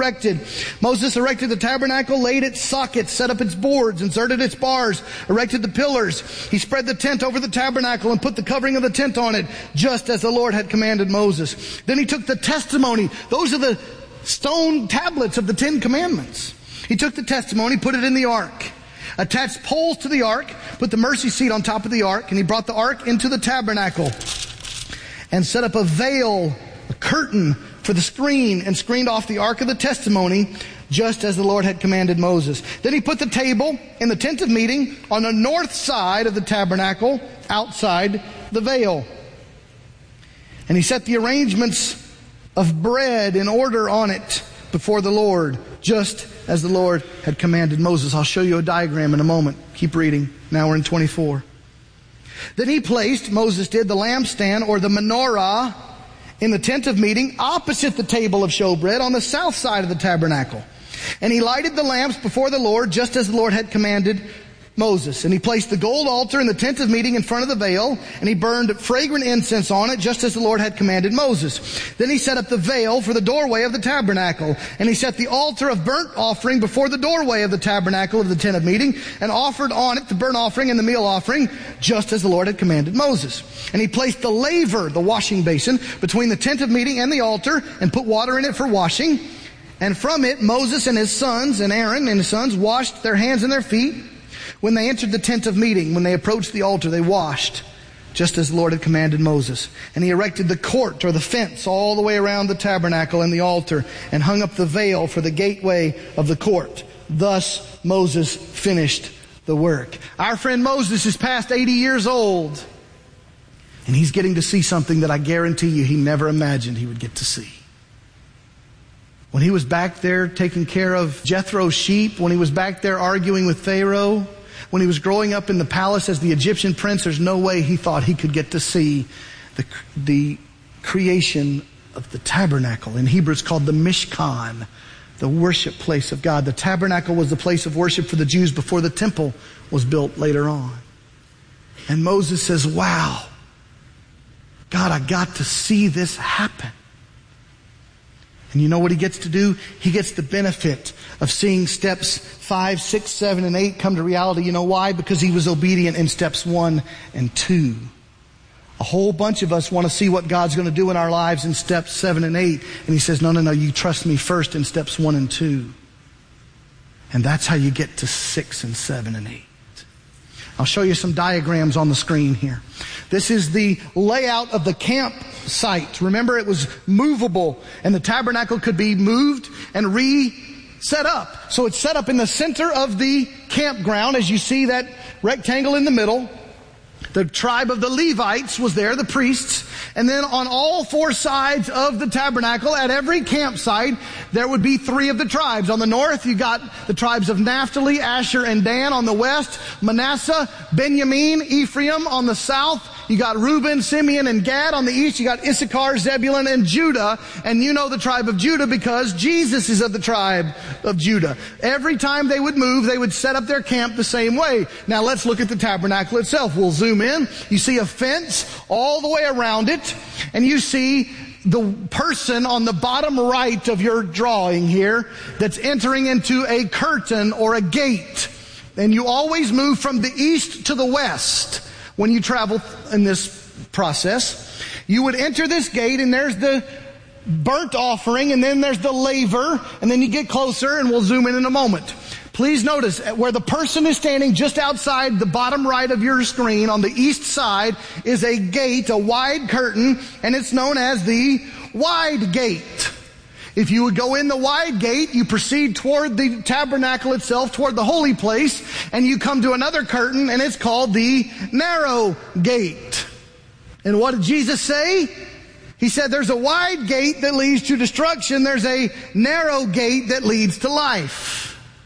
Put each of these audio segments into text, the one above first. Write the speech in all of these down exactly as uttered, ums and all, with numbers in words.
erected. Moses erected the tabernacle, laid its sockets, set up its boards, inserted its bars, erected the pillars. He spread the tent over the tabernacle and put the covering of the tent on it, just as the Lord had commanded Moses. Then he took the testimony. Those are the stone tablets of the Ten Commandments. He took the testimony, put it in the ark, attached poles to the ark, put the mercy seat on top of the ark, and he brought the ark into the tabernacle and set up a veil, a curtain for the screen, and screened off the ark of the testimony, just as the Lord had commanded Moses. Then he put the table in the tent of meeting on the north side of the tabernacle, outside the veil. And he set the arrangements of bread in order on it before the Lord, just as the Lord had commanded Moses. I'll show you a diagram in a moment. Keep reading. Now we're in twenty-four. Then he placed, Moses did, the lampstand or the menorah in the tent of meeting opposite the table of showbread on the south side of the tabernacle. And he lighted the lamps before the Lord, just as the Lord had commanded Moses. And he placed the gold altar in the tent of meeting in front of the veil, and he burned fragrant incense on it, just as the Lord had commanded Moses. Then he set up the veil for the doorway of the tabernacle, and he set the altar of burnt offering before the doorway of the tabernacle of the tent of meeting, and offered on it the burnt offering and the meal offering, just as the Lord had commanded Moses. And he placed the laver, the washing basin, between the tent of meeting and the altar, and put water in it for washing. And from it Moses and his sons, and Aaron and his sons, washed their hands and their feet. When they entered the tent of meeting, when they approached the altar, they washed, just as the Lord had commanded Moses. And he erected the court or the fence all the way around the tabernacle and the altar, and hung up the veil for the gateway of the court. Thus Moses finished the work. Our friend Moses is past eighty years old, and he's getting to see something that I guarantee you he never imagined he would get to see. When he was back there taking care of Jethro's sheep, when he was back there arguing with Pharaoh, when he was growing up in the palace as the Egyptian prince, there's no way he thought he could get to see the, the creation of the tabernacle. In Hebrew, it's called the Mishkan, the worship place of God. The tabernacle was the place of worship for the Jews before the temple was built later on. And Moses says, wow, God, I got to see this happen. And you know what he gets to do? He gets the benefit of seeing steps five, six, seven, and eight come to reality. You know why? Because he was obedient in steps one and two. A whole bunch of us want to see what God's going to do in our lives in steps seven and eight. And he says, no, no, no, you trust me first in steps one and two. And that's how you get to six and seven and eight. I'll show you some diagrams on the screen here. This is the layout of the campsite. Remember, it was movable, and the tabernacle could be moved and re-set up. So it's set up in the center of the campground, as you see that rectangle in the middle. The tribe of the Levites was there, the priests. And then on all four sides of the tabernacle, at every campsite, there would be three of the tribes. On the north, you got the tribes of Naphtali, Asher, and Dan. On the west, Manasseh, Benjamin, Ephraim. On the south, you got Reuben, Simeon, and Gad. On the east, you got Issachar, Zebulun, and Judah. And you know the tribe of Judah because Jesus is of the tribe of Judah. Every time they would move, they would set up their camp the same way. Now let's look at the tabernacle itself. We'll zoom in. You see a fence all the way around it. And you see the person on the bottom right of your drawing here that's entering into a curtain or a gate. And you always move from the east to the west when you travel in this process. You would enter this gate, and there's the burnt offering, and then there's the laver, and then you get closer, and we'll zoom in in a moment. Please notice where the person is standing just outside the bottom right of your screen on the east side is a gate, a wide curtain, and it's known as the wide gate. If you would go in the wide gate, you proceed toward the tabernacle itself, toward the holy place, and you come to another curtain, and it's called the narrow gate. And what did Jesus say? He said there's a wide gate that leads to destruction. There's a narrow gate that leads to life.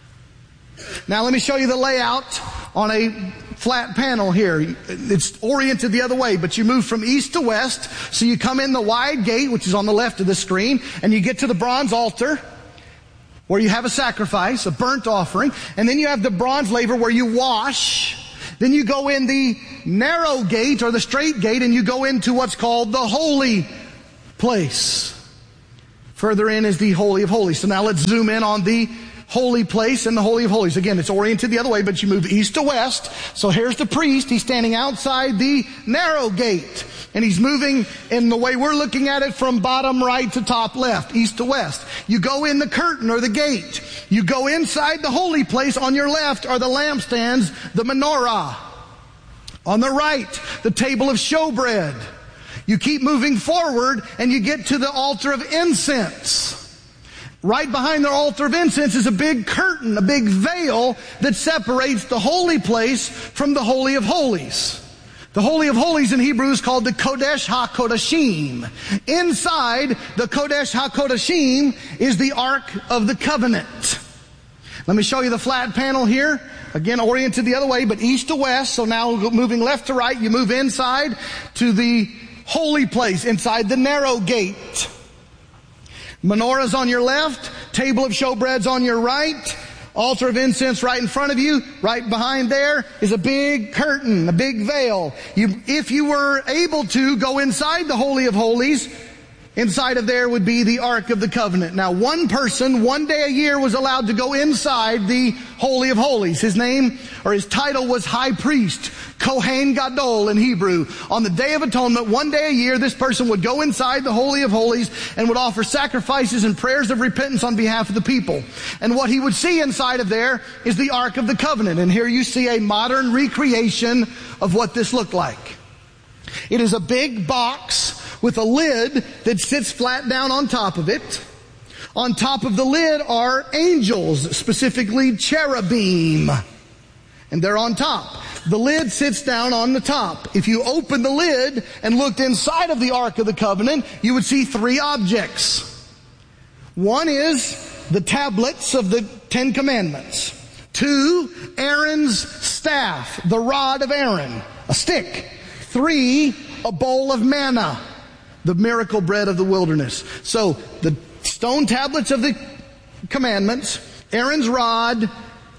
Now let me show you the layout on a flat panel here. It's oriented the other way, but you move from east to west. So you come in the wide gate, which is on the left of the screen, and you get to the bronze altar where you have a sacrifice, a burnt offering. And then you have the bronze laver where you wash. Then you go in the narrow gate or the straight gate, and you go into what's called the holy place. Further in is the Holy of Holies. So now let's zoom in on the holy place and the Holy of Holies. Again, it's oriented the other way, but you move east to west. So here's the priest. He's standing outside the narrow gate. And he's moving in the way we're looking at it from bottom right to top left, east to west. You go in the curtain or the gate. You go inside the holy place. On your left are the lampstands, the menorah. On the right, the table of showbread. You keep moving forward and you get to the altar of incense. Right behind the altar of incense is a big curtain, a big veil that separates the holy place from the Holy of Holies. The Holy of Holies in Hebrew is called the Kodesh HaKodashim. Inside the Kodesh HaKodashim is the Ark of the Covenant. Let me show you the flat panel here. Again, oriented the other way, but east to west. So now moving left to right, you move inside to the holy place, inside the narrow gate. Menorah's on your left, table of showbread's on your right, altar of incense right in front of you. Right behind there is a big curtain, a big veil. You, if you were able to go inside the Holy of Holies, inside of there would be the Ark of the Covenant. Now, one person, one day a year, was allowed to go inside the Holy of Holies. His name, or his title, was High Priest, Kohen Gadol in Hebrew. On the Day of Atonement, one day a year, this person would go inside the Holy of Holies and would offer sacrifices and prayers of repentance on behalf of the people. And what he would see inside of there is the Ark of the Covenant. And here you see a modern recreation of what this looked like. It is a big box with a lid that sits flat down on top of it. On top of the lid are angels, specifically cherubim. And they're on top. The lid sits down on the top. If you open the lid and looked inside of the Ark of the Covenant, you would see three objects. One is the tablets of the Ten Commandments. Two, Aaron's staff, the rod of Aaron, a stick. Three, a bowl of manna, the miracle bread of the wilderness. So the stone tablets of the commandments, Aaron's rod,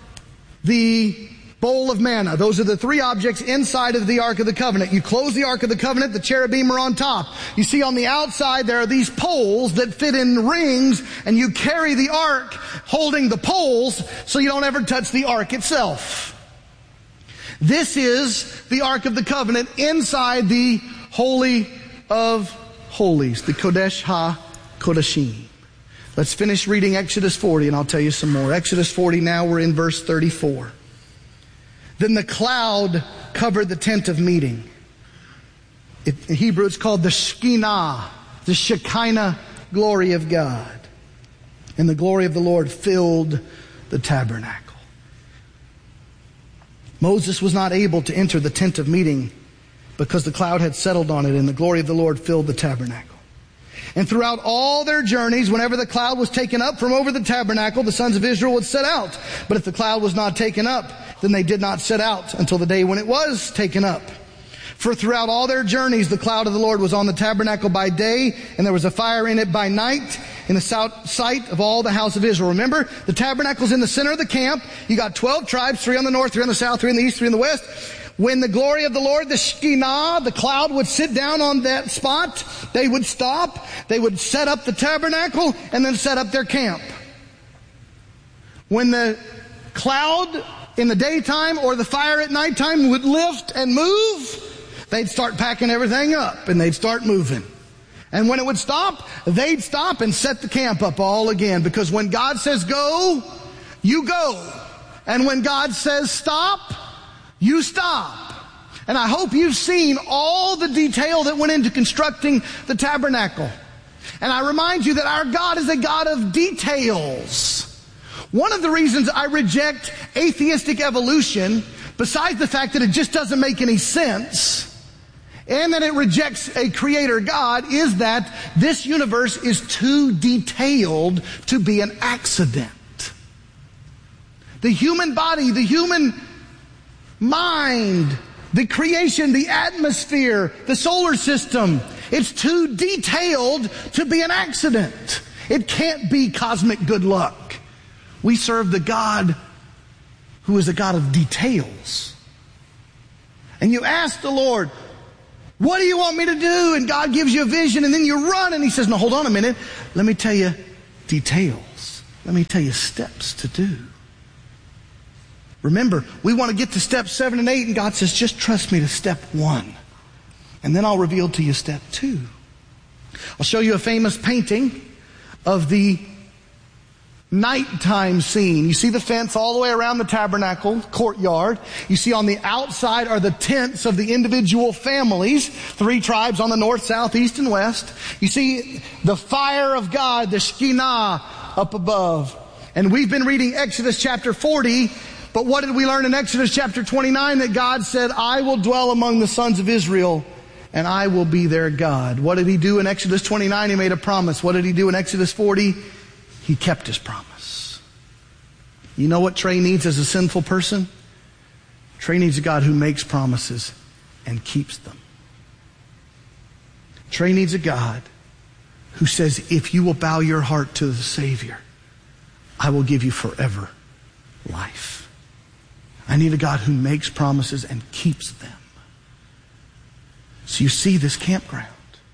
the bowl of manna. Those are the three objects inside of the Ark of the Covenant. You close the Ark of the Covenant, the cherubim are on top. You see on the outside there are these poles that fit in rings, and you carry the Ark holding the poles so you don't ever touch the Ark itself. This is the Ark of the Covenant inside the Holy of Holies, the Kodesh HaKodashim. Let's finish reading Exodus forty and I'll tell you some more. Exodus forty, now we're in verse thirty-four. Then the cloud covered the tent of meeting. It, in Hebrew it's called the Shekinah, the Shekinah glory of God. And the glory of the Lord filled the tabernacle. Moses was not able to enter the tent of meeting because the cloud had settled on it and the glory of the Lord filled the tabernacle. And throughout all their journeys, whenever the cloud was taken up from over the tabernacle, the sons of Israel would set out. But if the cloud was not taken up, then they did not set out until the day when it was taken up. For throughout all their journeys, the cloud of the Lord was on the tabernacle by day, and there was a fire in it by night, in the sight of all the house of Israel. Remember, the tabernacle's in the center of the camp. You got twelve tribes, three on the north, three on the south, three on the east, three on the west. When the glory of the Lord, the Shekinah, the cloud would sit down on that spot, they would stop, they would set up the tabernacle, and then set up their camp. When the cloud in the daytime or the fire at nighttime would lift and move, they'd start packing everything up and they'd start moving. And when it would stop, they'd stop and set the camp up all again. Because when God says go, you go. And when God says stop, you stop. And I hope you've seen all the detail that went into constructing the tabernacle. And I remind you that our God is a God of details. One of the reasons I reject atheistic evolution, besides the fact that it just doesn't make any sense, and that it rejects a creator God, is that this universe is too detailed to be an accident. The human body, the human mind, the creation, the atmosphere, the solar system, it's too detailed to be an accident. It can't be cosmic good luck. We serve the God who is a God of details. And you ask the Lord, What do you want me to do? And God gives you a vision, and then you run, and he says, no, hold on a minute. Let me tell you details. Let me tell you steps to do. Remember, we want to get to step seven and eight, and God says, just trust me to step one. And then I'll reveal to you step two. I'll show you a famous painting of the nighttime scene. You see the fence all the way around the tabernacle courtyard. You see on the outside are the tents of the individual families, three tribes on the north, south, east, and west. You see the fire of God, the Shekinah, up above. And we've been reading Exodus chapter forty, but what did we learn in Exodus chapter twenty-nine? That God said, I will dwell among the sons of Israel, and I will be their God. What did he do in Exodus twenty-nine? He made a promise. What did he do in Exodus forty? He kept his promise. You know what Trey needs as a sinful person? Trey needs a God who makes promises and keeps them. Trey needs a God who says, if you will bow your heart to the Savior, I will give you forever life. I need a God who makes promises and keeps them. So you see this campground.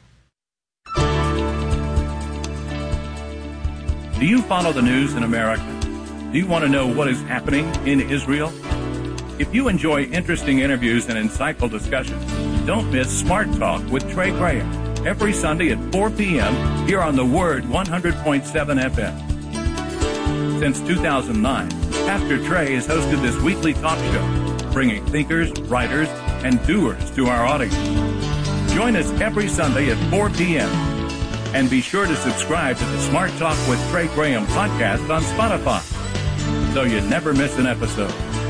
Do you follow the news in America? Do you want to know what is happening in Israel? If you enjoy interesting interviews and insightful discussions, don't miss Smart Talk with Trey Graham every Sunday at four p.m. here on the Word one hundred point seven F M. Since two thousand nine, Pastor Trey has hosted this weekly talk show, bringing thinkers, writers, and doers to our audience. Join us every Sunday at four p.m. And be sure to subscribe to the Smart Talk with Trey Graham podcast on Spotify, so you never miss an episode.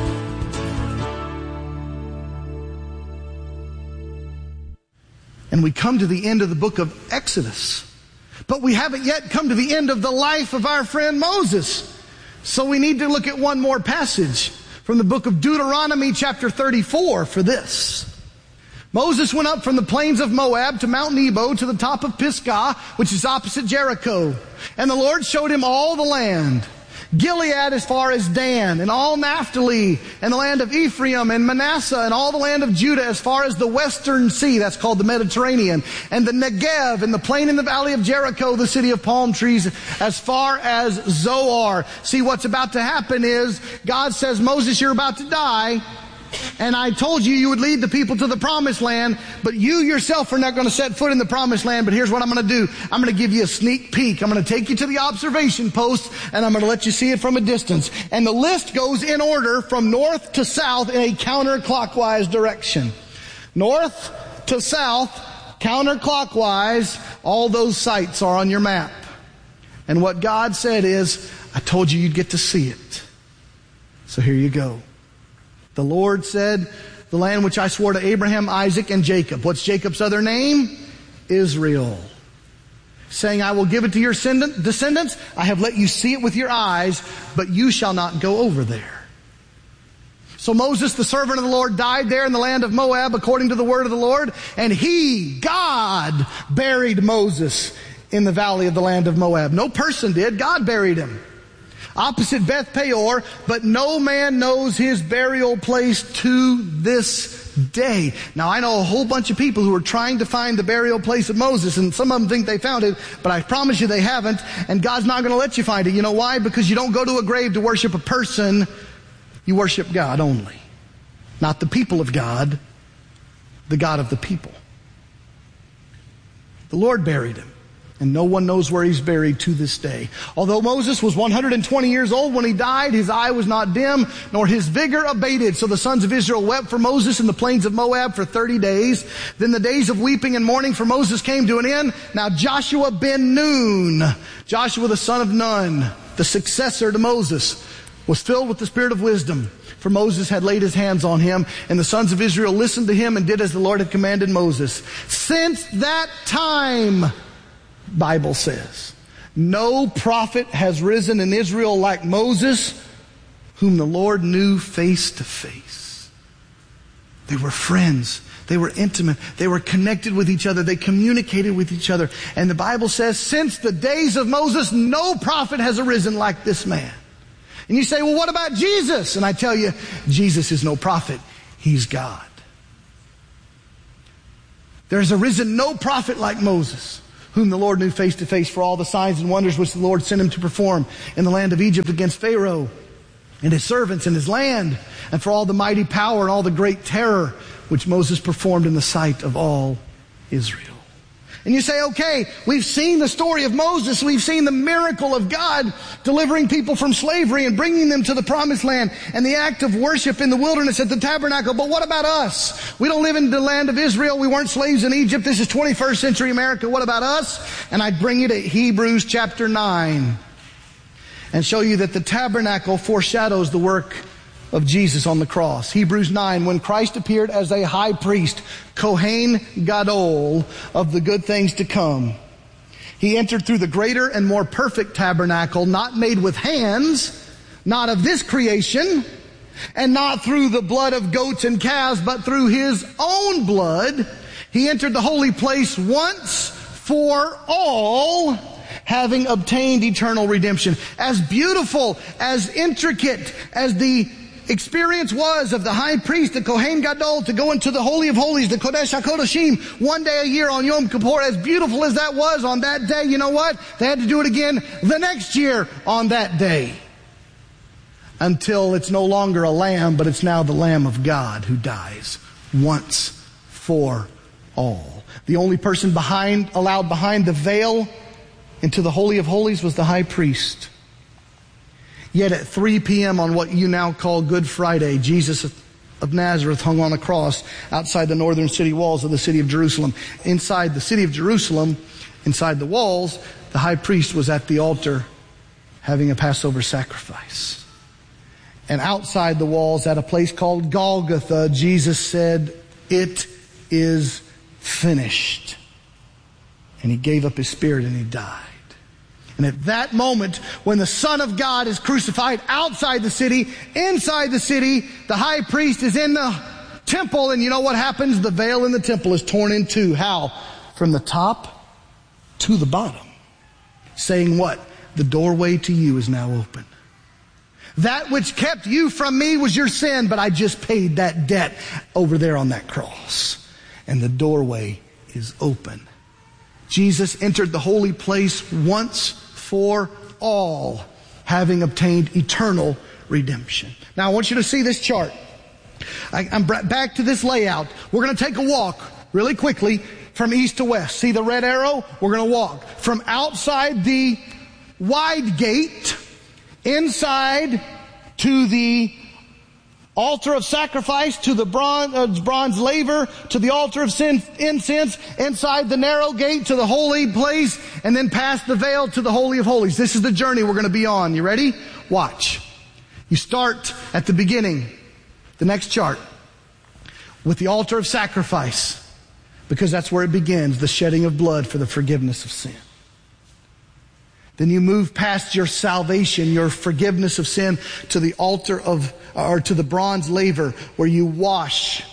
And we come to the end of the book of Exodus. But we haven't yet come to the end of the life of our friend Moses. So we need to look at one more passage from the book of Deuteronomy chapter thirty-four for this. Moses went up from the plains of Moab to Mount Nebo to the top of Pisgah, which is opposite Jericho. And the Lord showed him all the land, Gilead as far as Dan, and all Naphtali, and the land of Ephraim, and Manasseh, and all the land of Judah as far as the western sea, that's called the Mediterranean, and the Negev, and the plain in the valley of Jericho, the city of palm trees, as far as Zoar. See, what's about to happen is, God says, Moses, you're about to die, and I told you you would lead the people to the promised land, but you yourself are not going to set foot in the promised land. But here's what I'm going to do. I'm going to give you a sneak peek. I'm going to take you to the observation post, and I'm going to let you see it from a distance. And the list goes in order from north to south in a counterclockwise direction. North to south, counterclockwise, all those sites are on your map. And what God said is, I told you you'd get to see it. So here you go. The Lord said, the land which I swore to Abraham, Isaac, and Jacob. What's Jacob's other name? Israel. Saying, I will give it to your descendants. I have let you see it with your eyes, but you shall not go over there. So Moses, the servant of the Lord, died there in the land of Moab according to the word of the Lord. And he, God, buried Moses in the valley of the land of Moab. No person did. God buried him. Opposite Beth Peor, but no man knows his burial place to this day. Now I know a whole bunch of people who are trying to find the burial place of Moses, and some of them think they found it, but I promise you they haven't, and God's not going to let you find it. You know why? Because you don't go to a grave to worship a person, you worship God only. Not the people of God, the God of the people. The Lord buried him. And no one knows where he's buried to this day. Although Moses was one hundred twenty years old when he died, his eye was not dim, nor his vigor abated. So the sons of Israel wept for Moses in the plains of Moab for thirty days. Then the days of weeping and mourning for Moses came to an end. Now Joshua ben Nun, Joshua the son of Nun, the successor to Moses, was filled with the spirit of wisdom. For Moses had laid his hands on him, and the sons of Israel listened to him and did as the Lord had commanded Moses. Since that time, Bible says, no prophet has risen in Israel like Moses, whom the Lord knew face to face. They were friends. They were intimate. They were connected with each other. They communicated with each other. And the Bible says, since the days of Moses, no prophet has arisen like this man. And you say, well, what about Jesus? And I tell you, Jesus is no prophet. He's God. There has arisen no prophet like Moses, whom the Lord knew face to face, for all the signs and wonders which the Lord sent him to perform in the land of Egypt against Pharaoh and his servants and his land, and for all the mighty power and all the great terror which Moses performed in the sight of all Israel. And you say, okay, we've seen the story of Moses. We've seen the miracle of God delivering people from slavery and bringing them to the promised land and the act of worship in the wilderness at the tabernacle. But what about us? We don't live in the land of Israel. We weren't slaves in Egypt. This is twenty-first century America. What about us? And I'd bring you to Hebrews chapter nine and show you that the tabernacle foreshadows the work of Jesus on the cross. Hebrews nine, when Christ appeared as a high priest, Kohen Gadol, of the good things to come, he entered through the greater and more perfect tabernacle, not made with hands, not of this creation, and not through the blood of goats and calves, but through his own blood. He entered the holy place once for all, having obtained eternal redemption. As beautiful, as intricate as the experience was of the high priest, the Kohen Gadol, to go into the Holy of Holies, the Kodesh HaKodashim, one day a year on Yom Kippur, as beautiful as that was on that day, you know what? They had to do it again the next year on that day. Until it's no longer a lamb, but it's now the Lamb of God who dies once for all. The only person behind, allowed behind the veil into the Holy of Holies was the high priest. Yet at three p.m. on what you now call Good Friday, Jesus of Nazareth hung on a cross outside the northern city walls of the city of Jerusalem. Inside the city of Jerusalem, inside the walls, the high priest was at the altar having a Passover sacrifice. And outside the walls, at a place called Golgotha, Jesus said, "It is finished." And he gave up his spirit and he died. And at that moment, when the Son of God is crucified outside the city, inside the city, the high priest is in the temple, and you know what happens? The veil in the temple is torn in two. How? From the top to the bottom. Saying what? The doorway to you is now open. That which kept you from me was your sin, but I just paid that debt over there on that cross. And the doorway is open. Jesus entered the holy place once for all, having obtained eternal redemption. Now I want you to see this chart. I, I'm back to this layout. We're going to take a walk really quickly from east to west. See the red arrow? We're going to walk from outside the wide gate inside to the altar of sacrifice, to the bronze, uh, bronze laver, to the altar of sin, incense, inside the narrow gate to the holy place, and then past the veil to the Holy of Holies. This is the journey we're going to be on. You ready? Watch. You start at the beginning, the next chart, with the altar of sacrifice, because that's where it begins, the shedding of blood for the forgiveness of sin. Then you move past your salvation, your forgiveness of sin, to the altar of, or to the bronze laver, where you wash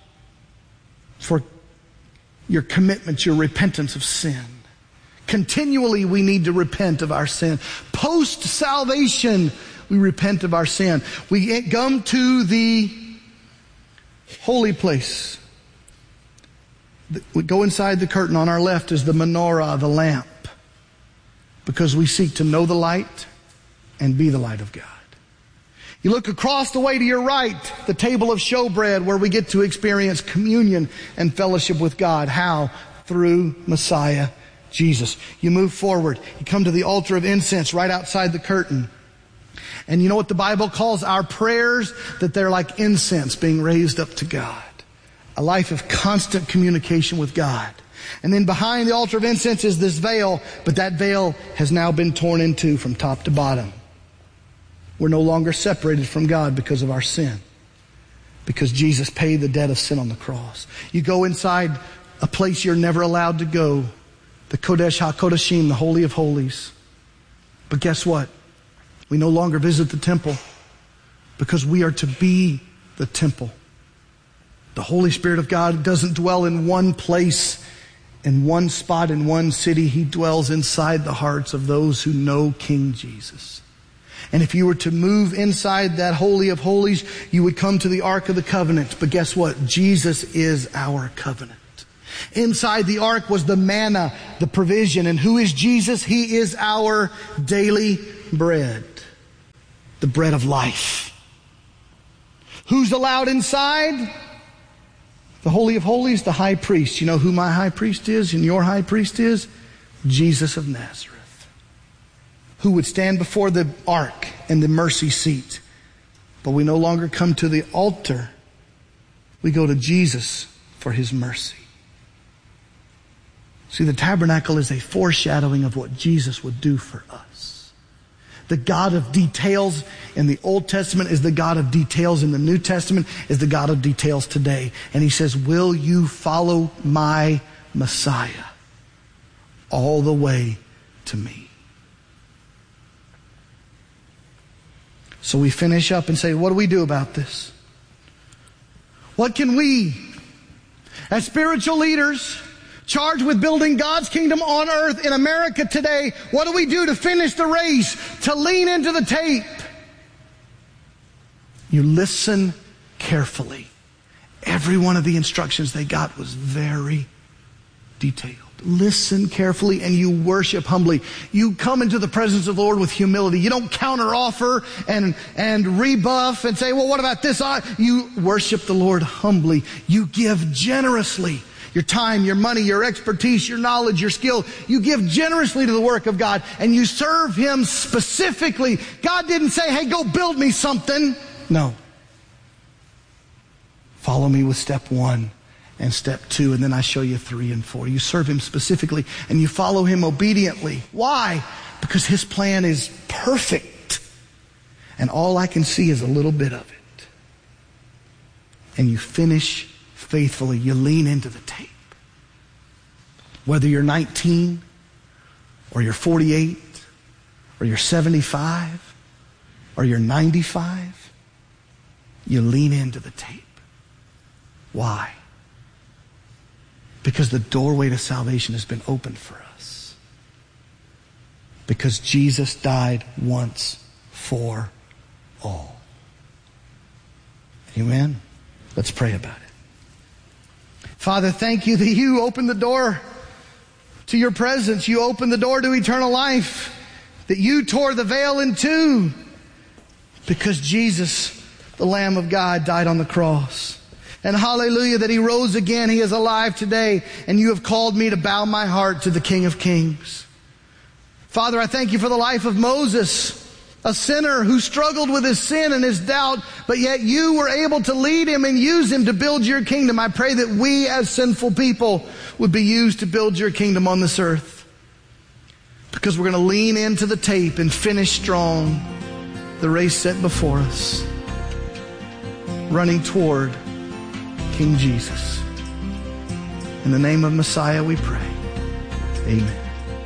for your commitment, your repentance of sin. Continually we need to repent of our sin. Post-salvation, we repent of our sin. We come to the holy place. We go inside the curtain. On our left is the menorah, the lamp, because we seek to know the light and be the light of God. You look across the way to your right, the table of showbread, where we get to experience communion and fellowship with God. How? Through Messiah Jesus. You move forward. You come to the altar of incense right outside the curtain. And you know what the Bible calls our prayers? That they're like incense being raised up to God. A life of constant communication with God. And then behind the altar of incense is this veil, but that veil has now been torn in two from top to bottom. We're no longer separated from God because of our sin, because Jesus paid the debt of sin on the cross. You go inside a place you're never allowed to go, the Kodesh HaKodashim, the Holy of Holies. But guess what? We no longer visit the temple because we are to be the temple. The Holy Spirit of God doesn't dwell in one place, in one spot, in one city. He dwells inside the hearts of those who know King Jesus. And if you were to move inside that Holy of Holies, you would come to the Ark of the Covenant. But guess what? Jesus is our covenant. Inside the ark was the manna, the provision. And who is Jesus? He is our daily bread, the bread of life. Who's allowed inside? The Holy of Holies, the high priest. You know who my high priest is and your high priest is? Jesus of Nazareth, who would stand before the ark and the mercy seat. But we no longer come to the altar. We go to Jesus for his mercy. See, the tabernacle is a foreshadowing of what Jesus would do for us. The God of details in the Old Testament is the God of details in the New Testament, is the God of details today. And he says, will you follow my Messiah all the way to me? So we finish up and say, what do we do about this? What can we, as spiritual leaders, charged with building God's kingdom on earth in America today, what do we do to finish the race, to lean into the tape? You listen carefully. Every one of the instructions they got was very detailed. Listen carefully and you worship humbly. You come into the presence of the Lord with humility. You don't counteroffer and, and rebuff and say, well, what about this? You worship the Lord humbly. You give generously. Your time, your money, your expertise, your knowledge, your skill. You give generously to the work of God and you serve him specifically. God didn't say, hey, go build me something. No. Follow me with step one and step two, and then I show you three and four. You serve him specifically and you follow him obediently. Why? Because his plan is perfect. And all I can see is a little bit of it. And you finish faithfully. You lean into the tape. Whether you're nineteen or you're forty-eight or you're seventy-five or you're ninety-five, you lean into the tape. Why? Because the doorway to salvation has been opened for us. Because Jesus died once for all. Amen? Let's pray about it. Father, thank you that you opened the door to your presence. You opened the door to eternal life. That you tore the veil in two. Because Jesus, the Lamb of God, died on the cross. And hallelujah that he rose again. He is alive today. And you have called me to bow my heart to the King of Kings. Father, I thank you for the life of Moses, a sinner who struggled with his sin and his doubt, but yet you were able to lead him and use him to build your kingdom. I pray that we as sinful people would be used to build your kingdom on this earth. Because we're going to lean into the tape and finish strong the race set before us, running toward King Jesus. In the name of Messiah we pray. Amen.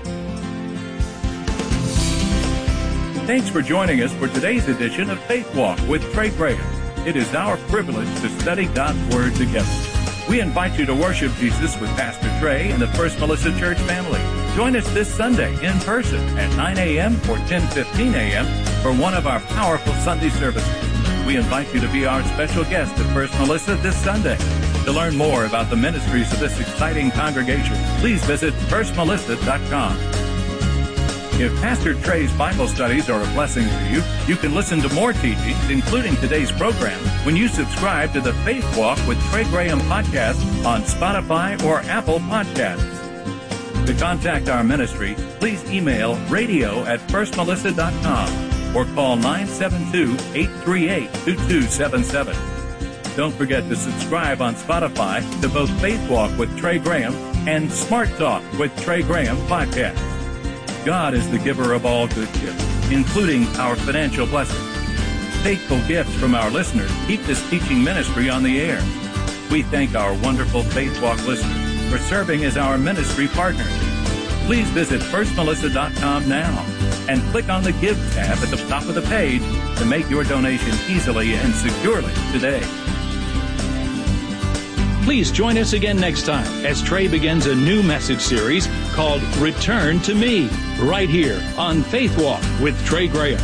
Thanks for joining us for today's edition of Faith Walk with Trey Graham. It is our privilege to study God's Word together. We invite you to worship Jesus with Pastor Trey and the First Melissa Church family. Join us this Sunday in person at nine a.m. or ten fifteen a.m. for one of our powerful Sunday services. We invite you to be our special guest at First Melissa this Sunday. To learn more about the ministries of this exciting congregation, please visit first melissa dot com. If Pastor Trey's Bible studies are a blessing to you, you can listen to more teachings, including today's program, when you subscribe to the Faith Walk with Trey Graham podcast on Spotify or Apple Podcasts. To contact our ministry, please email radio at first melissa dot com or call nine seven two, eight three eight, two two seven seven. Don't forget to subscribe on Spotify to both Faith Walk with Trey Graham and Smart Talk with Trey Graham podcast. God is the giver of all good gifts, including our financial blessings. Faithful gifts from our listeners keep this teaching ministry on the air. We thank our wonderful Faith Walk listeners for serving as our ministry partners. Please visit first melissa dot com now and click on the Give tab at the top of the page to make your donation easily and securely today. Please join us again next time as Trey begins a new message series called Return to Me, right here on Faith Walk with Trey Graham.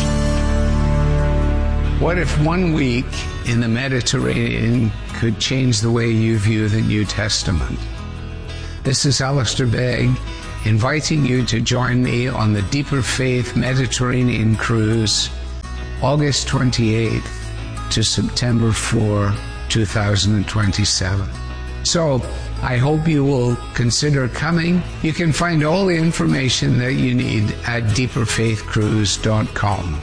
What if one week in the Mediterranean could change the way you view the New Testament? This is Alistair Begg, inviting you to join me on the Deeper Faith Mediterranean Cruise, August twenty-eighth to September fourth, two thousand twenty-seven. So, I hope you will consider coming. You can find all the information that you need at deeper faith cruise dot com.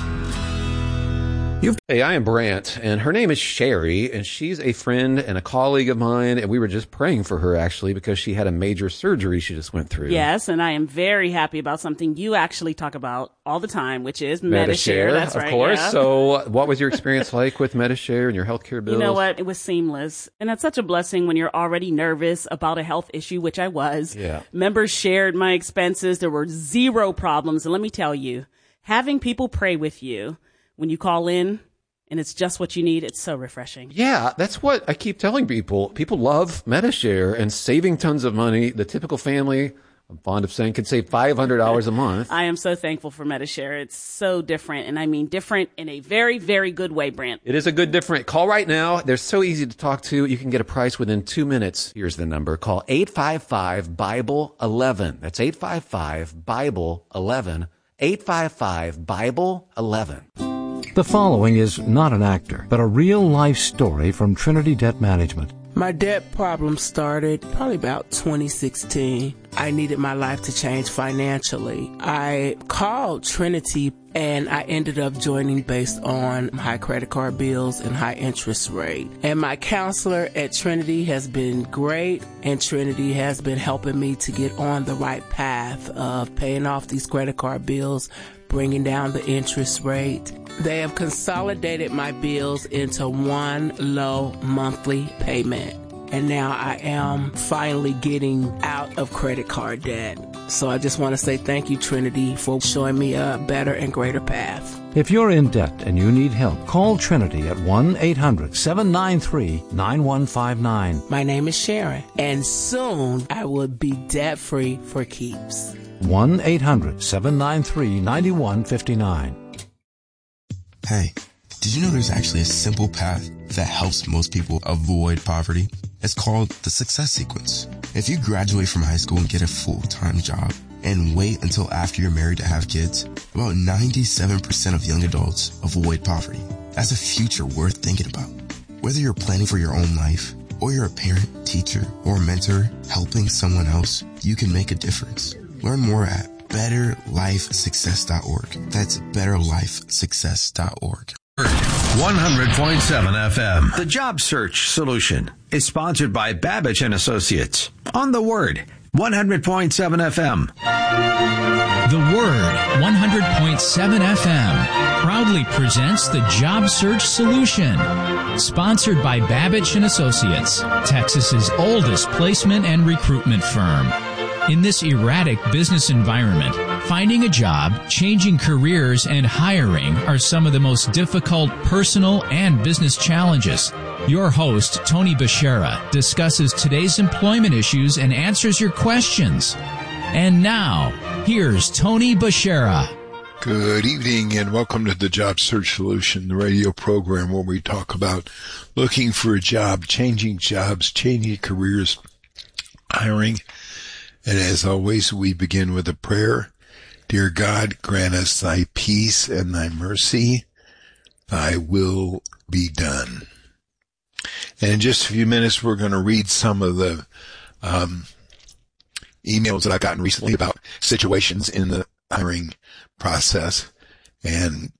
Hey, I am Brant, and her name is Sherry, and she's a friend and a colleague of mine, and we were just praying for her, actually, because she had a major surgery she just went through. Yes, and I am very happy about something you actually talk about all the time, which is Medi-Share. Medi-Share. That's of right, course. yeah. So what was your experience like with Medi-Share and your healthcare bills? You know what? It was seamless. And it's such a blessing when you're already nervous about a health issue, which I was. Yeah. Members shared my expenses. There were zero problems. And let me tell you, having people pray with you when you call in, and it's just what you need, it's so refreshing. Yeah, that's what I keep telling people. People love Medi-Share and saving tons of money. The typical family, I'm fond of saying, can save five hundred dollars a month. I am so thankful for Medi-Share. It's so different, and I mean different in a very, very good way, Brant. It is a good different. Call right now. They're so easy to talk to. You can get a price within two minutes. Here's the number. Call eight five five, Bible eleven. That's eight five five, Bible eleven. eight five five, Bible eleven. The following is not an actor, but a real-life story from Trinity Debt Management. My debt problem started probably about twenty sixteen. I needed my life to change financially. I called Trinity and I ended up joining based on high credit card bills and high interest rate. And my counselor at Trinity has been great, and Trinity has been helping me to get on the right path of paying off these credit card bills, bringing down the interest rate. They have consolidated my bills into one low monthly payment. And now I am finally getting out of credit card debt. So I just want to say thank you, Trinity, for showing me a better and greater path. If you're in debt and you need help, call Trinity at one eight hundred, seven nine three, nine one five nine. My name is Sharon, and soon I will be debt-free for keeps. one eight hundred, seven nine three, nine one five nine. Hey, did you know there's actually a simple path that helps most people avoid poverty? It's called the Success Sequence. If you graduate from high school and get a full-time job and wait until after you're married to have kids, about ninety-seven percent of young adults avoid poverty. That's a future worth thinking about. Whether you're planning for your own life or you're a parent, teacher, or mentor helping someone else, you can make a difference. Learn more at better life success dot org. That's better life success dot org. one hundred point seven F M. The Job Search Solution is sponsored by Babbage and Associates. On the Word, one hundred point seven F M. The Word, one hundred point seven F M, proudly presents the Job Search Solution. Sponsored by Babbage and Associates, Texas's oldest placement and recruitment firm. In this erratic business environment, finding a job, changing careers, and hiring are some of the most difficult personal and business challenges. Your host, Tony Bashara, discusses today's employment issues and answers your questions. And now, here's Tony Bashara. Good evening and welcome to the Job Search Solution, the radio program where we talk about looking for a job, changing jobs, changing careers, hiring. And as always, we begin with a prayer. Dear God, grant us thy peace and thy mercy. Thy will be done. And in just a few minutes, we're going to read some of the um, emails that I've gotten recently about situations in the hiring process. And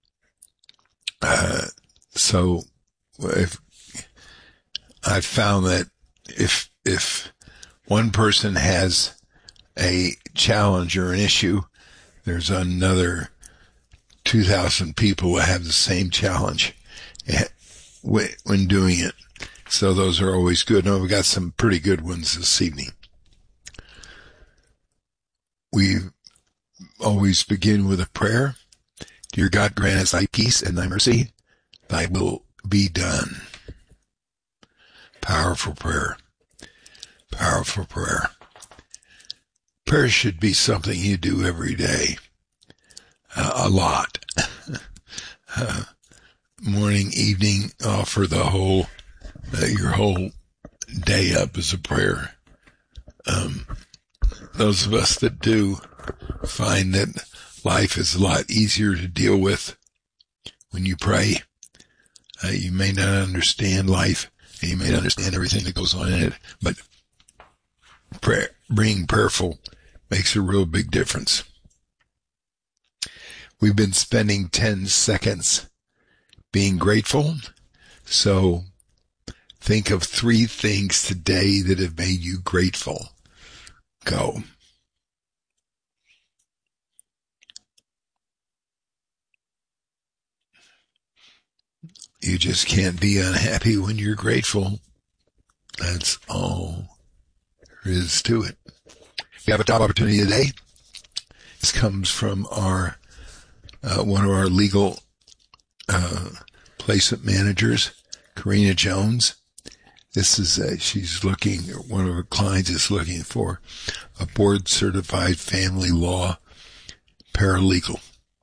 uh, so if I've found that if if one person has a challenge or an issue, there's another two thousand people who have the same challenge when doing it. So those are always good. And we've got some pretty good ones this evening. We always begin with a prayer. Dear God, grant us thy peace and thy mercy. Thy will be done. Powerful prayer. Powerful prayer. Prayer should be something you do every day, uh, a lot. uh, morning, evening, offer the whole, uh, your whole day up as a prayer. um, those of us that do find that life is a lot easier to deal with when you pray. Uh, you may not understand life, and you may not understand everything that goes on in it, but prayer, being prayerful makes a real big difference. We've been spending ten seconds being grateful, so think of three things today that have made you grateful. Go. You just can't be unhappy when you're grateful. That's all there is to it. We have a job opportunity today. This comes from our uh, one of our legal uh, placement managers, Karina Jones. This is a, she's looking, one of her clients is looking for a board-certified family law paralegal.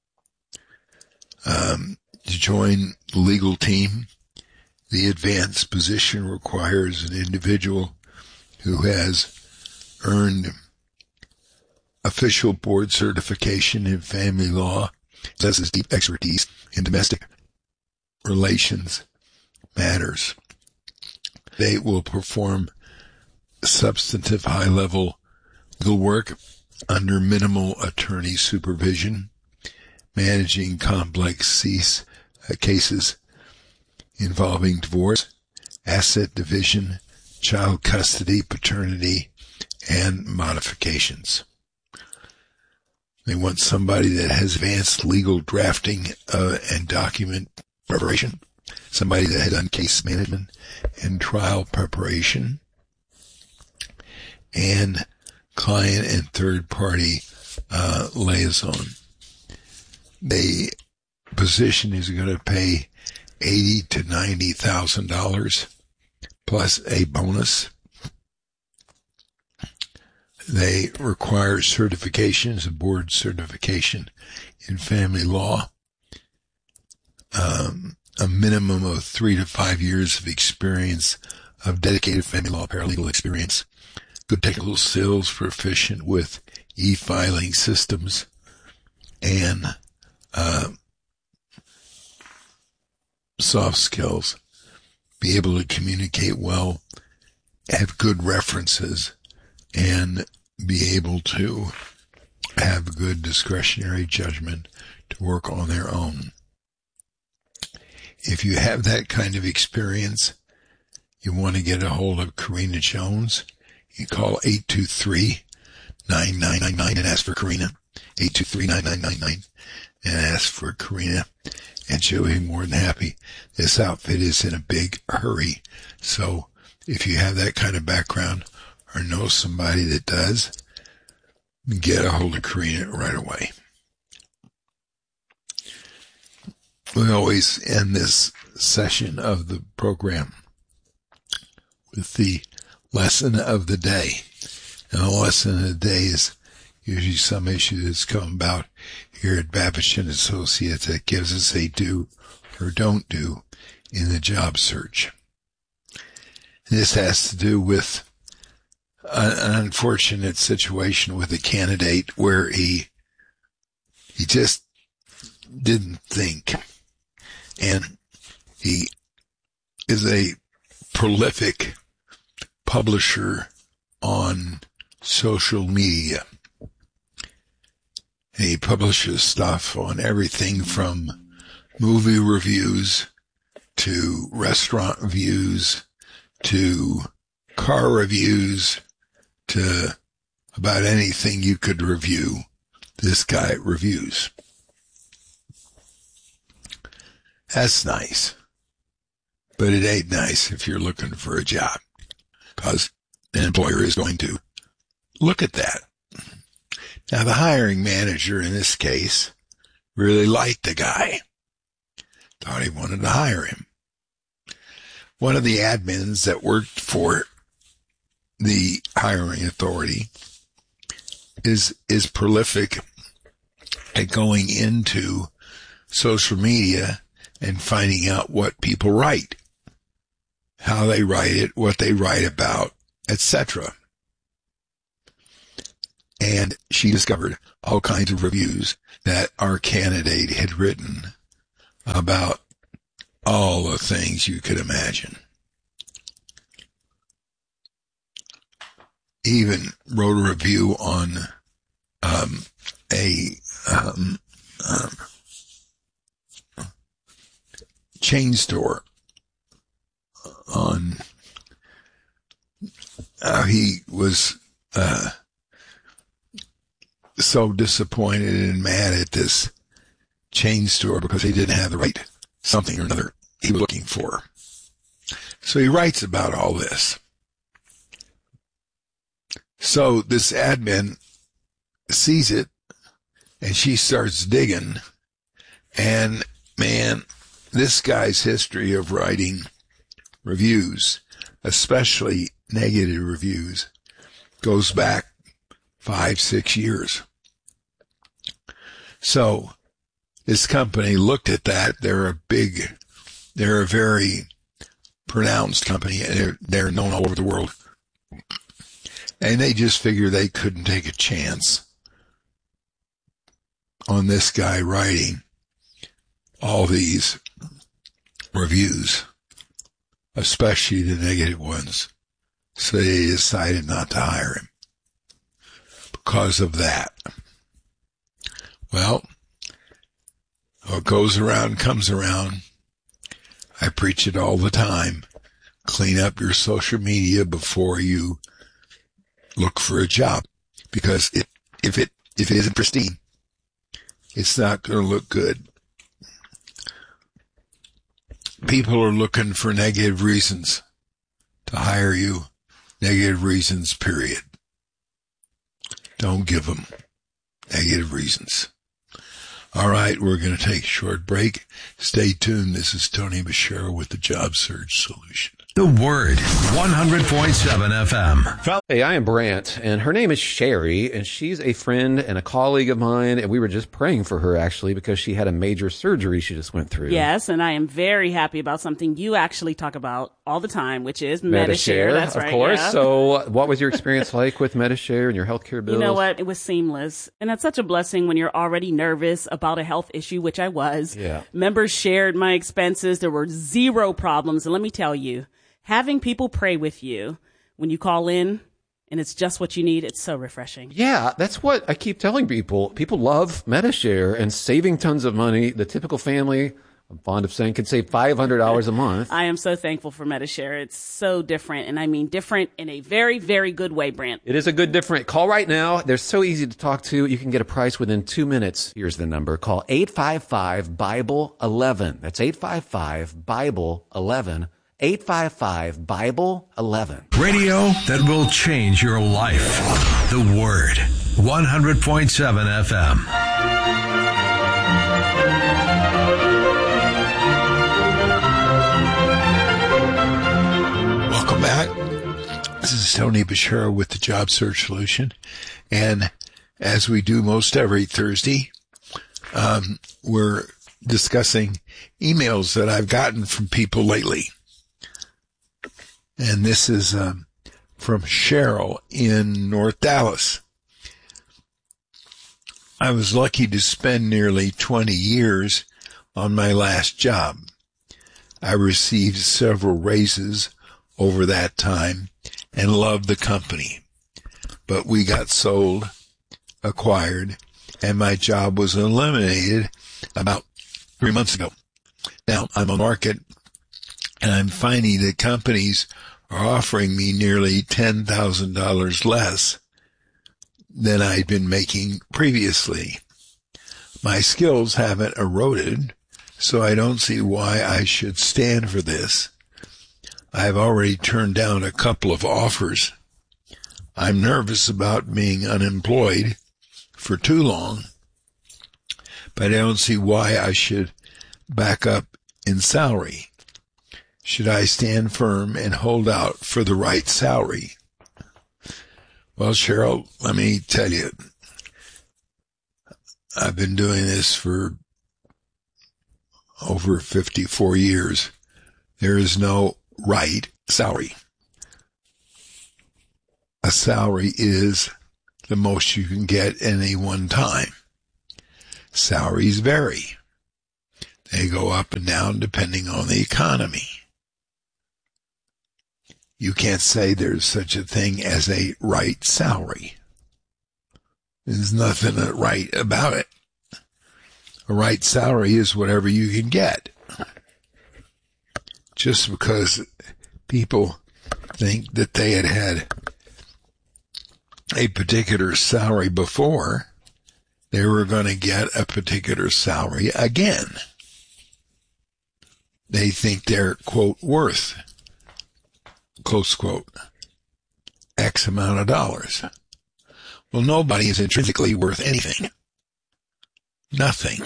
Um, to join the legal team, the advanced position requires an individual who has earned official board certification in family law, possesses deep expertise in domestic relations matters. They will perform substantive high-level legal work under minimal attorney supervision, managing complex cease, uh, cases involving divorce, asset division, child custody, paternity, and modifications. They want somebody that has advanced legal drafting uh, and document preparation, somebody that has done case management and trial preparation, and client and third-party uh, liaison. The position is going to pay eighty to ninety thousand dollars plus a bonus. They require certifications, a board certification in family law, um, a minimum of three to five years of experience of dedicated family law paralegal experience, good technical skills, proficient with e-filing systems, and uh, soft skills, be able to communicate well, have good references, and be able to have good discretionary judgment to work on their own. If you have that kind of experience, you want to get a hold of Karina Jones, you call eight two three, nine nine nine nine and ask for Karina, eight two three, nine nine nine nine, and ask for Karina, and she'll be more than happy. This outfit is in a big hurry, so if you have that kind of background or know somebody that does, get a hold of Karina right away. We always end this session of the program with the lesson of the day. And the lesson of the day is usually some issue that's come about here at Babich and Associates that gives us a do or don't do in the job search. This has to do with an unfortunate situation with a candidate where he he just didn't think. And he is a prolific publisher on social media. He publishes stuff on everything from movie reviews to restaurant reviews to car reviews to about anything you could review. This guy reviews. That's nice. But it ain't nice if you're looking for a job, because an employer is going to look at that. Now, the hiring manager in this case really liked the guy. Thought he wanted to hire him. One of the admins that worked for the hiring authority is is prolific at going into social media and finding out what people write, how they write it, what they write about, et cetera. And she discovered all kinds of reviews that our candidate had written about all the things you could imagine. Even wrote a review on um, a um, um, chain store on how he was uh, so disappointed and mad at this chain store because they didn't have the right something or another he was looking for. So he writes about all this. So this admin sees it, and she starts digging, and man, this guy's history of writing reviews, especially negative reviews, goes back five, six years. So this company looked at that. They're a big, they're a very pronounced company. They're, they're known all over the world. And they just figured they couldn't take a chance on this guy writing all these reviews, especially the negative ones. So they decided not to hire him because of that. Well, what goes around comes around. I preach it all the time. Clean up your social media before you look for a job, because it, if it if it isn't pristine, it's not going to look good. People are looking for negative reasons to hire you. Negative reasons, period. Don't give them negative reasons. All right, we're going to take a short break. Stay tuned. This is Tony Bashir with the Job Search Solution. The Word, one hundred point seven F M. Hey, I am Brant, and her name is Sherry, and she's a friend and a colleague of mine, and we were just praying for her, actually, because she had a major surgery she just went through. Yes, and I am very happy about something you actually talk about all the time, which is Medi-Share. Medi-Share, That's of right, course. yeah. So what was your experience like with Medi-Share and your healthcare bills? You know what? It was seamless. And that's such a blessing when you're already nervous about a health issue, which I was. Yeah. Members shared my expenses. There were zero problems. And let me tell you, having people pray with you when you call in and it's just what you need, it's so refreshing. Yeah, that's what I keep telling people. People love Medi-Share and saving tons of money. The typical family, I'm fond of saying, can save five hundred dollars a month. I am so thankful for Medi-Share. It's so different. And I mean different in a very, very good way, Brant. It is a good different. Call right now. They're so easy to talk to. You can get a price within two minutes. Here's the number. Call eight five five, Bible eleven. That's eight five five, Bible eleven. eight five five, Bible eleven. Radio that will change your life. The Word, one hundred point seven F M. Welcome back. This is Tony Bashir with the Job Search Solution. And as we do most every Thursday, um, we're discussing emails that I've gotten from people lately. And this is um, from Cheryl in North Dallas. I was lucky to spend nearly twenty years on my last job. I received several raises over that time and loved the company. But we got sold, acquired, and my job was eliminated about three months ago. Now, I'm on the market, and I'm finding that companies are offering me nearly ten thousand dollars less than I'd been making previously. My skills haven't eroded, so I don't see why I should stand for this. I've already turned down a couple of offers. I'm nervous about being unemployed for too long, but I don't see why I should back up in salary. Should I stand firm and hold out for the right salary? Well, Cheryl, let me tell you, I've been doing this for over fifty-four years. There is no right salary. A salary is the most you can get at any one time. Salaries vary. They go up and down depending on the economy. You can't say there's such a thing as a right salary. There's nothing right about it. A right salary is whatever you can get. Just because people think that they had had a particular salary before, they were going to get a particular salary again. They think they're, quote, worth, close quote, X amount of dollars. Well, nobody is intrinsically worth anything. Nothing.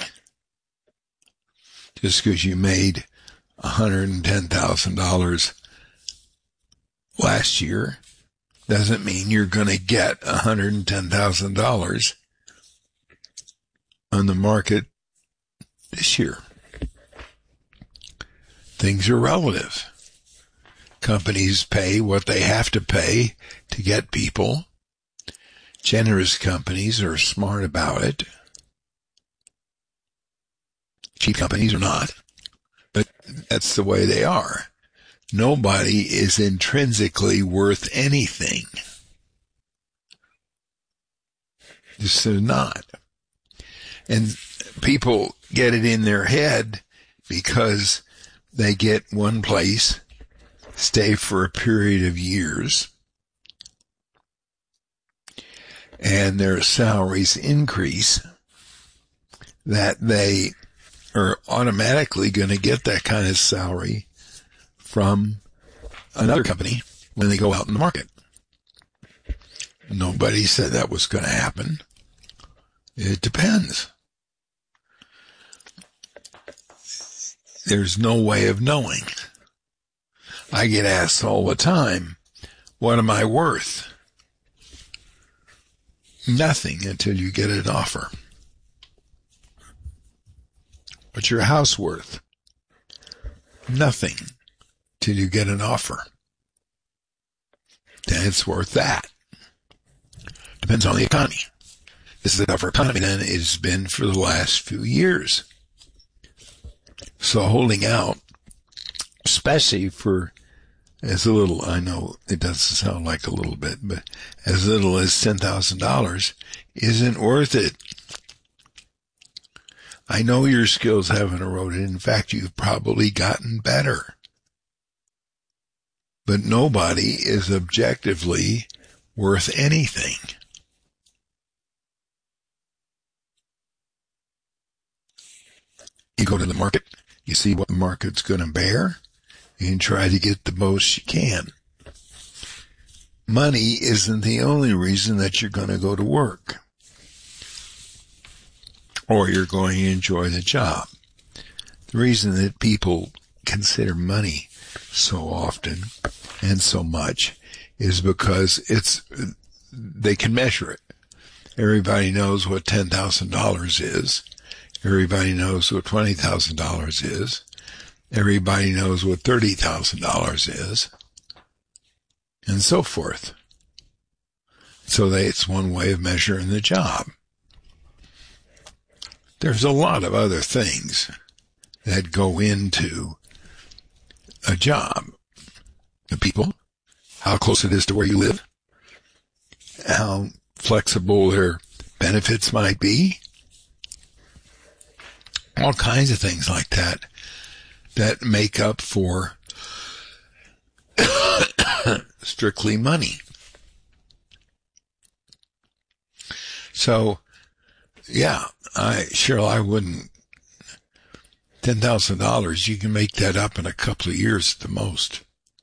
Just because you made one hundred ten thousand dollars last year doesn't mean you're going to get one hundred ten thousand dollars on the market this year. Things are relative. Companies pay what they have to pay to get people. Generous companies are smart about it. Cheap companies are not. But that's the way they are. Nobody is intrinsically worth anything. Just they're not. And people get it in their head because they get one place, stay for a period of years, and their salaries increase, that they are automatically going to get that kind of salary from another company when they go out in the market. Nobody said that was going to happen. It depends. There's no way of knowing. I get asked all the time, what am I worth? Nothing until you get an offer. What's your house worth? Nothing till you get an offer. Then it's worth that. Depends on the economy. This is a tougher economy than it's been for the last few years. So holding out, especially for as little, I know it doesn't sound like a little bit, but as little as ten thousand dollars isn't worth it. I know your skills haven't eroded. In fact, you've probably gotten better. But nobody is objectively worth anything. You go to the market, you see what the market's going to bear, and try to get the most you can. Money isn't the only reason that you're going to go to work, or you're going to enjoy the job. The reason that people consider money so often and so much is because it's, they can measure it. Everybody knows what ten thousand dollars is. Everybody knows what twenty thousand dollars is. Everybody knows what thirty thousand dollars is. And so forth. So they, it's one way of measuring the job. There's a lot of other things that go into a job. The people, how close it is to where you live, how flexible their benefits might be, all kinds of things like that that make up for strictly money. So, yeah, I sure I wouldn't. ten thousand dollars, you can make that up in a couple of years at the most.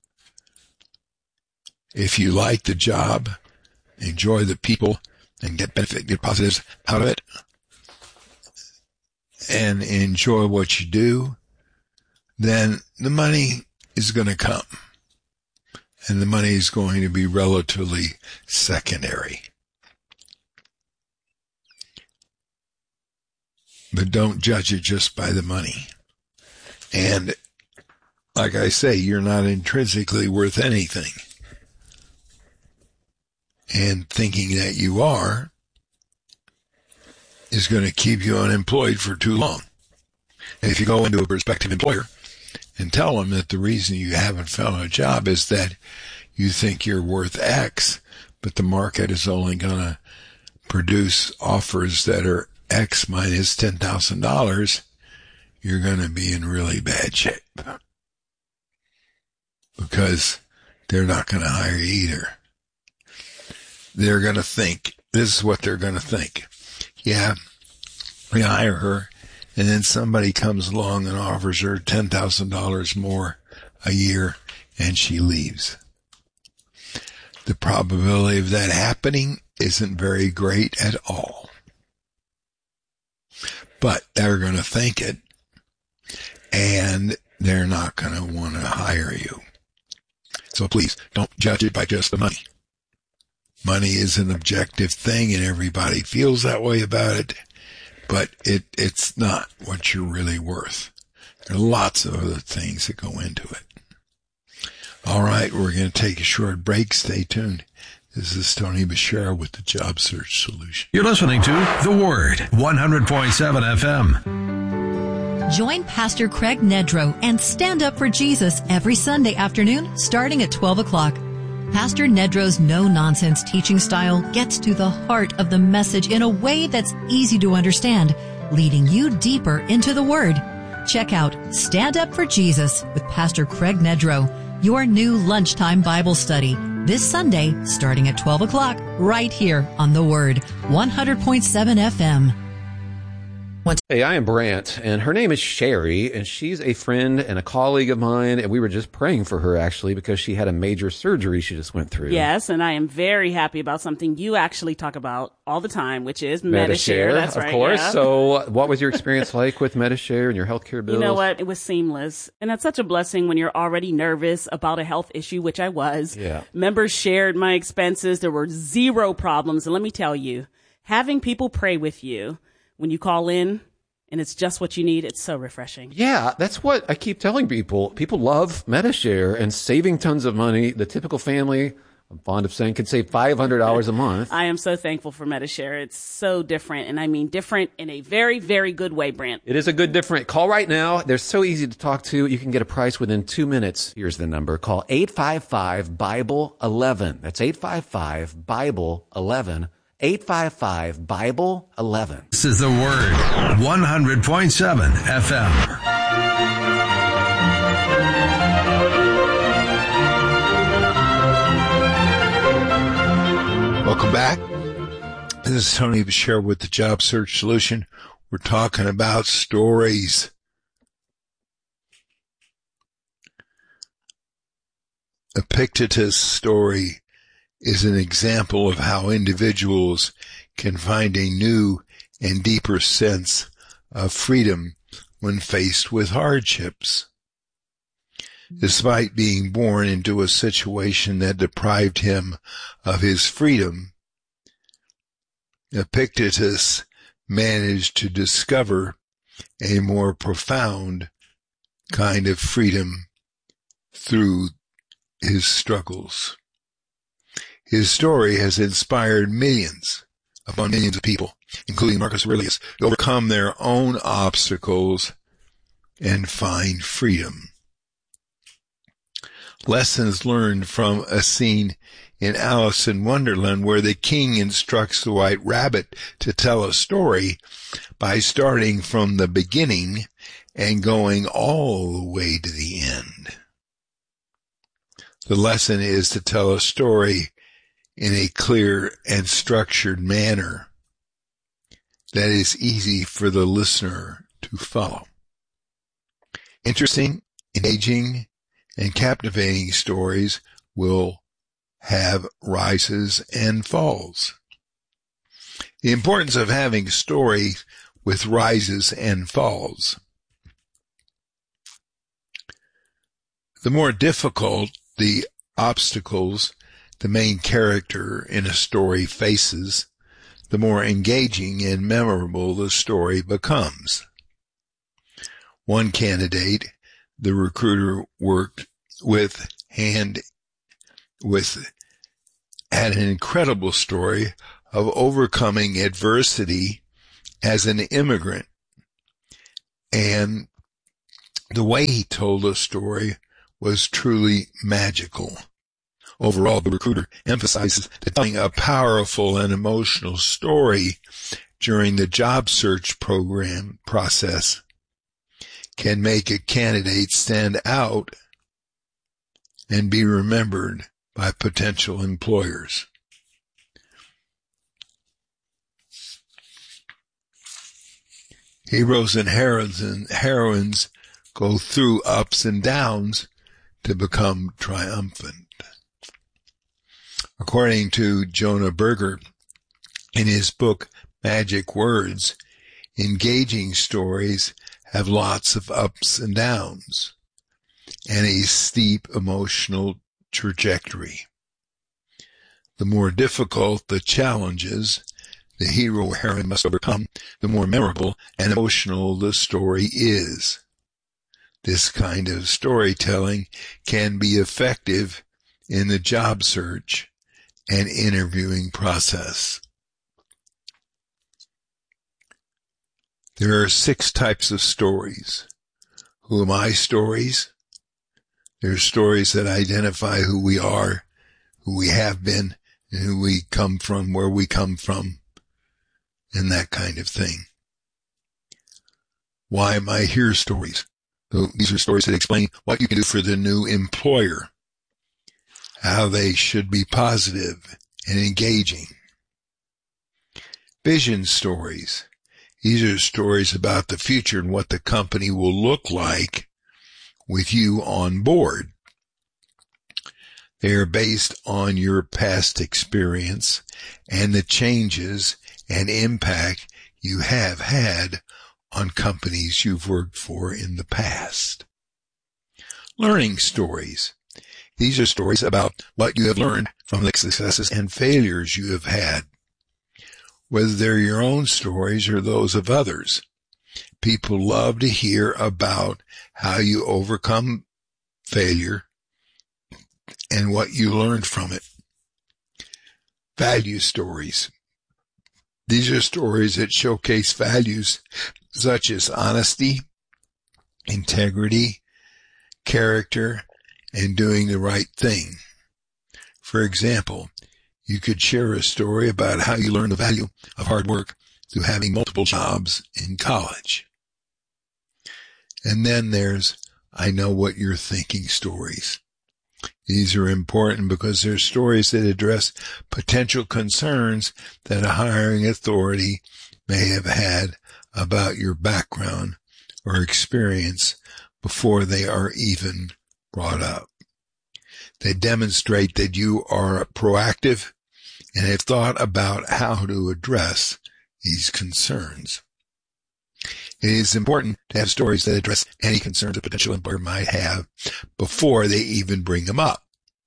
If you like the job, enjoy the people, and get benefit, get positives out of it, and enjoy what you do, then the money is going to come. And the money is going to be relatively secondary. But don't judge it just by the money. And like I say, you're not intrinsically worth anything. and thinking that you are is going to keep you unemployed for too long. And if you go into a prospective employer and tell them that the reason you haven't found a job is that you think you're worth X, but the market is only going to produce offers that are X minus ten thousand dollars, you're going to be in really bad shape. Because they're not going to hire you either. They're going to think, this is what they're going to think. Yeah, we hire her, and then somebody comes along and offers her ten thousand dollars more a year, and she leaves. The probability of that happening isn't very great at all. But they're going to think it, and they're not going to want to hire you. So please, don't judge it by just the money. Money is an objective thing, and everybody feels that way about it, but it, it's not what you're really worth. There are lots of other things that go into it. All right, we're going to take a short break. Stay tuned. This is Tony Bashir with the Job Search Solution. You're listening to The Word, one hundred point seven F M. Join Pastor Craig Nedrow and Stand Up for Jesus every Sunday afternoon starting at twelve o'clock. Pastor Nedrow's no-nonsense teaching style gets to the heart of the message in a way that's easy to understand, leading you deeper into the Word. Check out Stand Up for Jesus with Pastor Craig Nedrow, your new lunchtime Bible study, this Sunday starting at twelve o'clock, right here on The Word, one hundred point seven F M. Hey, I am Brant, and her name is Sherry, and she's a friend and a colleague of mine, and we were just praying for her, actually, because she had a major surgery she just went through. Yes, and I am very happy about something you actually talk about all the time, which is Medi-Share. Medi-Share, That's of right, course. yeah. So what was your experience like with Medi-Share and your healthcare bills? You know what? It was seamless. And that's such a blessing when you're already nervous about a health issue, which I was. Yeah. Members shared my expenses. There were zero problems. And let me tell you, having people pray with you when you call in, and it's just what you need, it's so refreshing. Yeah, that's what I keep telling people. People love Medi-Share and saving tons of money. The typical family, I'm fond of saying, could save five hundred dollars a month. I am so thankful for Medi-Share. It's so different, and I mean different in a very, very good way, Brant. It is a good different. Call right now. They're so easy to talk to. You can get a price within two minutes. Here's the number. Call eight five five, Bible eleven. That's eight five five, Bible eleven. eight five five, Bible eleven. This is The Word, one hundred point seven F M. Welcome back. This is Tony Bashir with the Job Search Solution. We're talking about stories. Epictetus' story is an example of how individuals can find a new and deeper sense of freedom when faced with hardships. Despite being born into a situation that deprived him of his freedom, Epictetus managed to discover a more profound kind of freedom through his struggles. His story has inspired millions upon millions of people, including Marcus Aurelius, to overcome their own obstacles and find freedom. Lessons learned from a scene in Alice in Wonderland where the king instructs the White Rabbit to tell a story by starting from the beginning and going all the way to the end. The lesson is to tell a story in a clear and structured manner that is easy for the listener to follow. Interesting, engaging, and captivating stories will have rises and falls. The importance of having a story with rises and falls. The more difficult the obstacles the main character in a story faces, the more engaging and memorable the story becomes. One candidate the recruiter worked with hand with had an incredible story of overcoming adversity as an immigrant. And the way he told the story was truly magical. Overall, the recruiter emphasizes that telling a powerful and emotional story during the job search program process can make a candidate stand out and be remembered by potential employers. Heroes and heroines go through ups and downs to become triumphant. According to Jonah Berger, in his book Magic Words, engaging stories have lots of ups and downs and a steep emotional trajectory. The more difficult the challenges the hero or heroine must overcome, the more memorable and emotional the story is. This kind of storytelling can be effective in the job search and interviewing process. There are six types of stories. Who am I stories? There are stories that identify who we are, who we have been, and who we come from, where we come from, and that kind of thing. Why am I here stories? So these are stories that explain what you can do for the new employer, how they should be positive and engaging. Vision stories. These are stories about the future and what the company will look like with you on board. They are based on your past experience and the changes and impact you have had on companies you've worked for in the past. Learning stories. These are stories about what you have learned from the successes and failures you have had. Whether they're your own stories or those of others, people love to hear about how you overcome failure and what you learned from it. Value stories. These are stories that showcase values such as honesty, integrity, character, and doing the right thing. For example, you could share a story about how you learned the value of hard work through having multiple jobs in college. And then there's I know what you're thinking stories. These are important because they're stories that address potential concerns that a hiring authority may have had about your background or experience before they are even brought up. They demonstrate that you are proactive and have thought about how to address these concerns. It is important to have stories that address any concerns a potential employer might have before they even bring them up.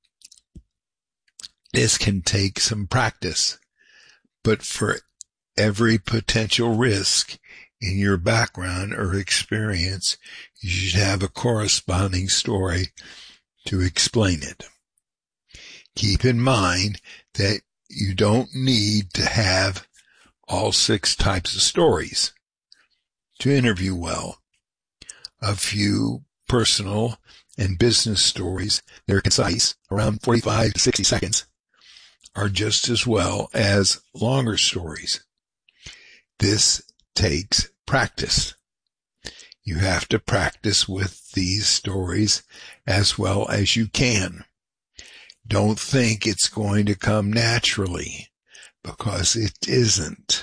This can take some practice, but for every potential risk in your background or experience, you should have a corresponding story to explain it. Keep in mind that you don't need to have all six types of stories to interview well. A few personal and business stories that are concise, around forty-five to sixty seconds, are just as well as longer stories. This takes practice. You have to practice with these stories as well as you can. Don't think it's going to come naturally, because it isn't.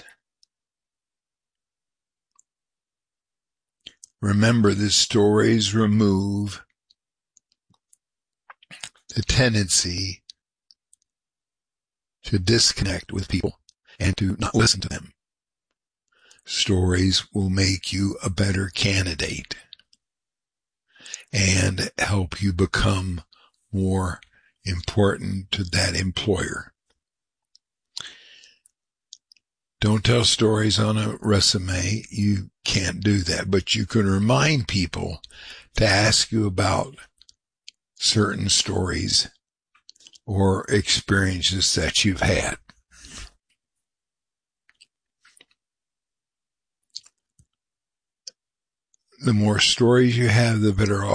Remember, the stories remove the tendency to disconnect with people and to not listen to them. Stories will make you a better candidate and help you become more important to that employer. Don't tell stories on a resume. You can't do that, but you can remind people to ask you about certain stories or experiences that you've had. The more stories you have, the better off